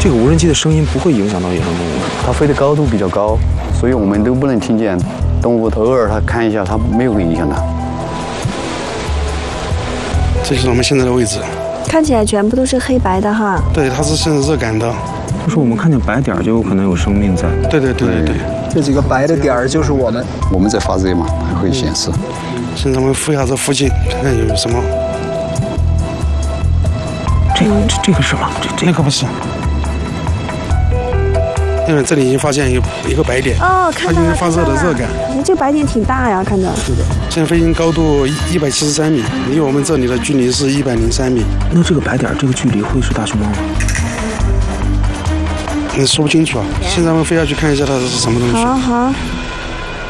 这个无人机的声音不会影响到野生动物， 它飞的高度比较高，所以我们都不能听见。动物偶尔它看一下，它没有影响它。 这就是我们现在的位置。 看起来全部都是黑白的哈。 对，它是现在热感的。 就是我们看见白点就有可能有生命在。 对。 这几个白的点儿就是我们。 我们在发热嘛，还会显示。 现在我们俯下这附近，看看有什么。 这个是吗？ 那个不是。因为这里已经发现一个白点。 哦，看到了。 它应该发热的热感。 这白点挺大呀，看着。 是的。现在飞行高度173米，离我们这里的距离是103米。 那这个白点这个距离会是大熊猫吗？ 说不清楚啊。现在我们飞下去看一下它是什么东西。 好。